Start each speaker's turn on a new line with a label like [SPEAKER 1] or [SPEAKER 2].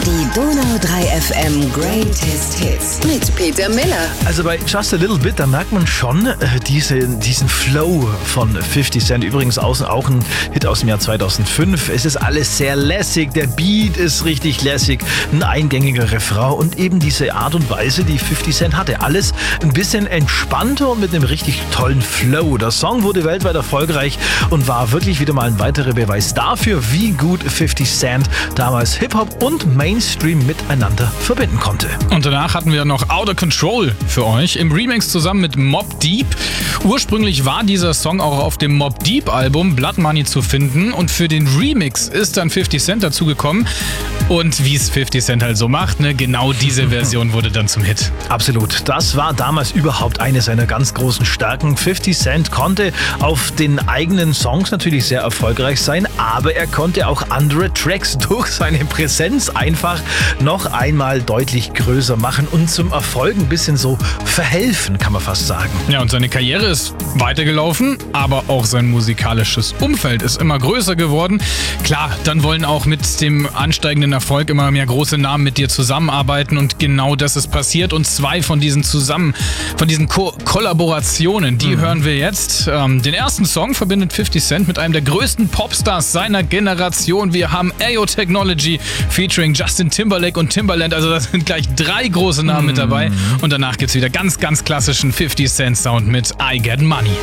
[SPEAKER 1] Die Donau 3 FM Greatest Hits mit Peter Miller.
[SPEAKER 2] Also bei Just a Little Bit, da merkt man schon diesen Flow von 50 Cent. Übrigens auch ein Hit aus dem Jahr 2005. Es ist alles sehr lässig, der Beat ist richtig lässig, ein eingängiger Refrain und eben diese Art und Weise, die 50 Cent hatte. Alles ein bisschen entspannter und mit einem richtig tollen Flow. Der Song wurde weltweit erfolgreich und war wirklich wieder mal ein weiterer Beweis dafür, wie gut 50 Cent damals Hip-Hop und Mainstream miteinander verbinden konnte.
[SPEAKER 3] Und danach hatten wir noch Outta Control für euch im Remix zusammen mit Mobb Deep. Ursprünglich war dieser Song auch auf dem Mobb Deep Album Blood Money zu finden und für den Remix ist dann 50 Cent dazugekommen. Und wie es 50 Cent halt so macht, ne, genau diese Version wurde dann zum Hit.
[SPEAKER 2] Absolut. Das war damals überhaupt eine seiner ganz großen Stärken. 50 Cent konnte auf den eigenen Songs natürlich sehr erfolgreich sein, aber er konnte auch andere Tracks durch seine Präsenz einfach noch einmal deutlich größer machen und zum Erfolg ein bisschen so verhelfen, kann man fast sagen.
[SPEAKER 3] Ja, und seine Karriere ist weitergelaufen, aber auch sein musikalisches Umfeld ist immer größer geworden. Klar, dann wollen auch mit dem ansteigenden Erfolg immer mehr große Namen mit dir zusammenarbeiten und genau das ist passiert und zwei von diesen Kollaborationen, die hören wir jetzt. Den ersten Song verbindet 50 Cent mit einem der größten Popstars seiner Generation. Wir haben Ayo Technology featuring Justin Timberlake und Timbaland, also das sind gleich 3 große Namen mit dabei und danach gibt's wieder ganz, ganz klassischen 50 Cent Sound mit I Get Money.